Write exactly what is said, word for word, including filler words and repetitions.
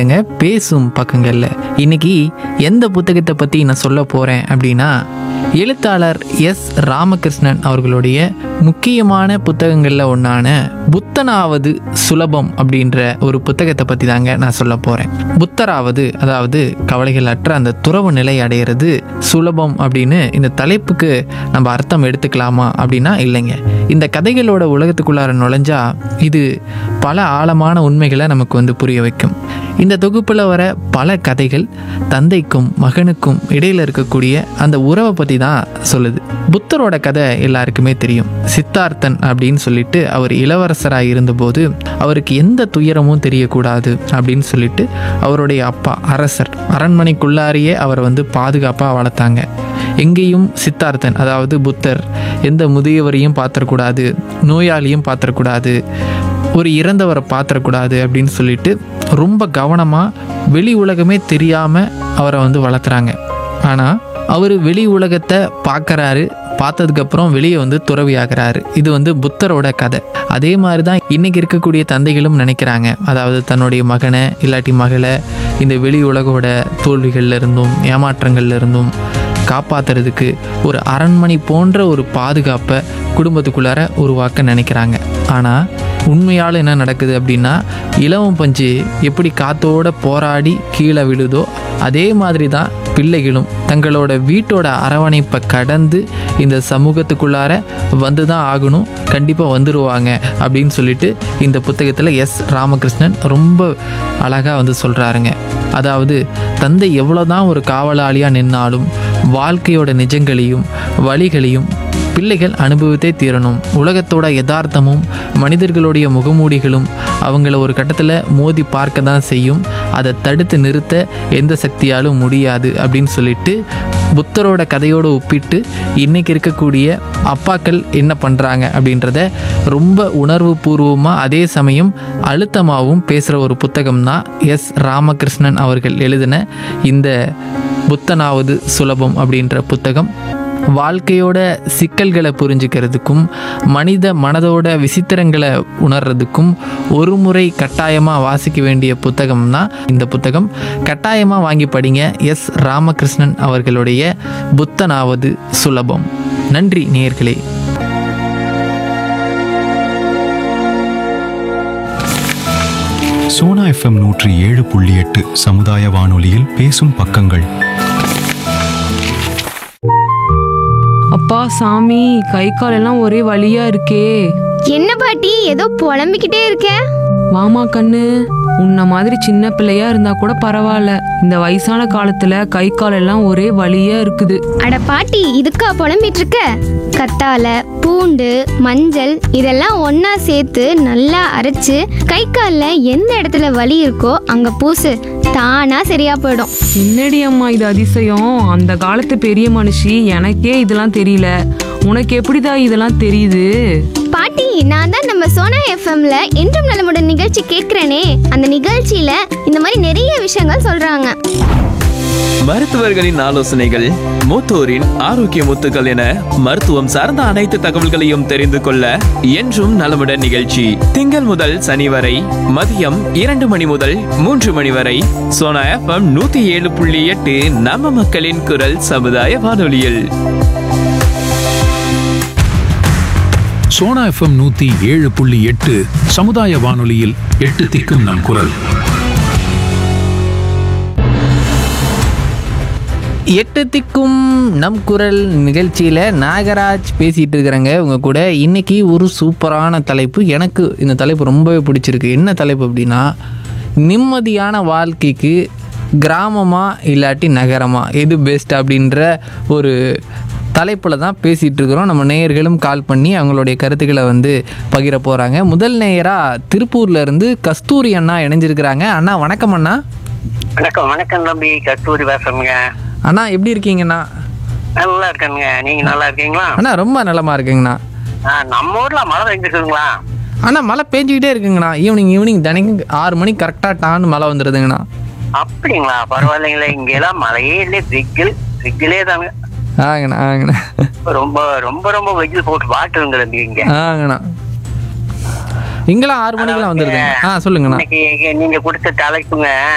எங்க பேசும் பக்கங்கள்ல இன்னைக்கு எந்த புத்தகத்தை பத்தி நான் சொல்ல போறேன் அப்படின்னா, எழுத்தாளர் எஸ் ராமகிருஷ்ணன் அவர்களுடைய முக்கியமான புத்தகங்கள்ல ஒன்றான புத்தனாவது சுலபம் அப்படின்ற ஒரு புத்தகத்தை பற்றி தாங்க நான் சொல்ல போகிறேன். புத்தராவது, அதாவது கவலைகள் அற்ற அந்த துறவு நிலை அடையிறது சுலபம் அப்படின்னு இந்த தலைப்புக்கு நம்ம அர்த்தம் எடுத்துக்கலாமா அப்படின்னா இல்லைங்க. இந்த கதைகளோட உலகத்துக்குள்ளார நுழைஞ்சா இது பல ஆழமான உண்மைகளை நமக்கு வந்து புரிய வைக்கும். இந்த தொகுப்பில் வர பல கதைகள் தந்தைக்கும் மகனுக்கும் இடையில் இருக்கக்கூடிய அந்த உறவை பற்றி தான் சொல்லுது. புத்தரோட கதை எல்லாருக்குமே தெரியும். சித்தார்த்தன் அப்படின்னு சொல்லிட்டு அவர் இளவரசராக இருந்தபோது அவருக்கு எந்த துயரமும் தெரியக்கூடாது அப்படின்னு சொல்லிட்டு அவருடைய அப்பா அரசர் அரண்மனைக்குள்ளாரியே அவரை வந்து பாதுகாப்பாக வளர்த்தாங்க. எங்கேயும் சித்தார்த்தன், அதாவது புத்தர், எந்த முதியவரையும் பாத்திரக்கூடாது, நோயாளியும் பாத்திரக்கூடாது, ஒரு இறந்தவரை பாத்திரக்கூடாது அப்படின்னு சொல்லிட்டு ரொம்ப கவனமாக வெளி உலகமே தெரியாமல் அவரை வந்து வளர்க்குறாங்க. ஆனால் அவர் வெளி உலகத்தை பார்க்குறாரு, பார்த்ததுக்கப்புறம் வெளியே வந்து துறவி ஆகிறாரு. இது வந்து புத்தரோட கதை. அதே மாதிரி தான் இன்றைக்கி இருக்கக்கூடிய தந்தைகளும் நினைக்கிறாங்க. அதாவது தன்னுடைய மகனை இல்லாட்டி மகளை இந்த வெளி உலகோட தோல்விகள்ல இருந்தும் ஏமாற்றங்கள்ல இருந்தும் காப்பாற்றுறதுக்கு ஒரு அரண்மனை போன்ற ஒரு பாதுகாப்பை குடும்பத்துக்குள்ளார உருவாக்க நினைக்கிறாங்க. ஆனால் உண்மையால் என்ன நடக்குது அப்படின்னா, இலவம் பஞ்சு எப்படி காத்தோட போராடி கீழே விழுதோ அதே மாதிரி தான் பிள்ளைகளும் தங்களோட வீட்டோட அரவணைப்பை கடந்து இந்த சமூகத்துக்குள்ளார வந்து தான் ஆகணும், கண்டிப்பாக வந்துடுவாங்க அப்படின்னு சொல்லிட்டு இந்த புத்தகத்தில் எஸ் ராமகிருஷ்ணன் ரொம்ப அழகாக வந்து சொல்கிறாருங்க. அதாவது தந்தை எவ்வளோதான் ஒரு காவலாளியாக நின்னாலும் வாழ்க்கையோட நிஜங்களையும் வழிகளையும் பிள்ளைகள் அனுபவித்தே தீரணும். உலகத்தோட யதார்த்தமும் மனிதர்களுடைய முகமூடிகளும் அவங்கள ஒரு கட்டத்தில் மோதி பார்க்க தான் செய்யும். அதை தடுத்து நிறுத்த எந்த சக்தியாலும் முடியாது அப்படின்னு சொல்லிட்டு புத்தரோட கதையோடு ஒப்பிட்டு இன்றைக்கி இருக்கக்கூடிய அப்பாக்கள் என்ன பண்ணுறாங்க அப்படின்றத ரொம்ப உணர்வு பூர்வமாக அதே சமயம் அழுத்தமாகவும் பேசுகிற ஒரு புத்தகம் தான் எஸ் ராமகிருஷ்ணன் அவர்கள் எழுதின இந்த புத்தனாவது சுலபம் அப்படின்ற புத்தகம். வாழ்க்கையோட சிக்கல்களை புரிஞ்சுக்கிறதுக்கும் மனித மனதோட விசித்திரங்களை உணர்றதுக்கும் ஒரு முறை கட்டாயமாக வாசிக்க வேண்டிய புத்தகம்னா இந்த புத்தகம். கட்டாயமாக வாங்கி படிங்க. எஸ் ராமகிருஷ்ணன் அவர்களுடைய புத்தனாவது சுலபம். நன்றி நேயர்களே. சோனா எஃப்எம் நூற்றி ஏழு புள்ளி எட்டு சமுதாய வானொலியில் பேசும் பக்கங்கள். அப்பா சாமி, கை கால் எல்லாம் ஒரே வலியா இருக்கே. என்ன பாட்டி ஏதோ புலம்பிக்கிட்டே இருக்க? வாமா கண்ணு, உன்ன மாதிரி சின்ன பிள்ளையா இருந்தா கூட பரவாயில்ல, இந்த வயசான காலத்துல கை கால் எல்லாம் ஒரே வலியா இருக்குது. அட பாட்டி, இதுக்கா புலம்பிட்டு இருக்க? கத்தாழை, பூண்டு, மஞ்சள் இதெல்லாம் ஒண்ணா சேர்த்து நல்லா அரைச்சு கை கால்ல எந்த இடத்துல வலி இருக்கோ அங்க பூசு, தானா சரியா போயிடும். என்னடி அம்மா இது அதிசயம், அந்த காலத்து பெரிய மனுஷி, எனக்கே இதெல்லாம் தெரியல, உனக்கு எப்படிதான் இதெல்லாம் தெரியுது? பாட்டி, நான் தான் நம்ம சோனா எஃப்எம்ல என்றும் நலமுடன் நிகழ்ச்சி கேட்கிறேனே, அந்த நிகழ்ச்சியில இந்த மாதிரி நிறைய விஷயங்கள் சொல்றாங்க. மருத்துவர்களின் ஆலோசனைகள், மூத்தோரின் ஆரோக்கிய முத்துக்கள் என மருத்துவம் சார்ந்த அனைத்து தகவல்களையும் தெரிந்து கொள்ள என்றும் நலமுடன் நிகழ்ச்சி திங்கள் முதல் சனி வரை மதியம் இரண்டு மணி முதல் மூன்று மணி வரை சோனா எஃப்எம் நூத்தி ஏழு புள்ளி எட்டு நம்ம மக்களின் குரல் சமுதாய வானொலியில். சோனா எஃப்எம் நூத்தி ஏழு புள்ளி எட்டு சமுதாய வானொலியில் எட்டு திக்கும் நம் குரல். எட்டு திக்கும் நம் குரல் நிகழ்ச்சியில் நாகராஜ் பேசிகிட்டு இருக்கிறேங்க உங்கள் கூட. இன்றைக்கி ஒரு சூப்பரான தலைப்பு. எனக்கு இந்த தலைப்பு ரொம்பவே பிடிச்சிருக்கு. என்ன தலைப்பு அப்படின்னா, நிம்மதியான வாழ்க்கைக்கு கிராமமா இல்லாட்டி நகரமா எது பெஸ்ட் அப்படின்ற ஒரு தலைப்பில் தான் பேசிகிட்டு இருக்கிறோம். நம்ம நேயர்களும் கால் பண்ணி அவங்களுடைய கருத்துக்களை வந்து பகிர போகிறாங்க. முதல் நேயராக திருப்பூர்லேருந்து கஸ்தூரி அண்ணா இணைஞ்சிருக்கிறாங்க. அண்ணா வணக்கம். அண்ணா வணக்கம். வணக்கம் தம்பி, கஸ்தூரி பேசுறேங்க. அண்ணா எப்படி இருக்கீங்கண்ணா? நல்லா இருக்கேங்க. நீங்க நல்லா இருக்கீங்களா? அண்ணா ரொம்ப நலமா இருக்குங்கண்ணா. நம்ம ஊர்ல மழை பெஞ்சிருக்குங்களா? அண்ணா மழை பெஞ்சிக்கிட்டே இருக்குங்கண்ணா. ஈவினிங் ஈவினிங் தினைக்கும் ஆறு மணிக்கு கரெக்டாக டான்னு மழை வந்துடுதுங்கண்ணா. அப்படிங்களா? பரவாயில்லைங்களா. இங்கெல்லாம் மழையே இல்லை, வெயில் வெயிலே தாங்க. ஆங்கண்ணா ஆங்கண்ணா ரொம்ப ரொம்ப ரொம்ப வெயில் போட்டு வாட்டுங்க இங்க. ஆங்கண்ணா இங்கெல்லாம் ஆறு மணிக்கெல்லாம் வந்துடுதுங்க. ஆ சொல்லுங்கண்ணா. நீங்க கொடுத்த தலைப்புங்க